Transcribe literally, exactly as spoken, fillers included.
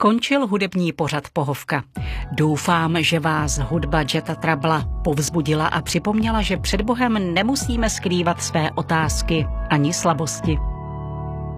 Skončil hudební pořad Pohovka. Doufám, že vás hudba Jetta Troublea povzbudila a připomněla, že před Bohem nemusíme skrývat své otázky ani slabosti.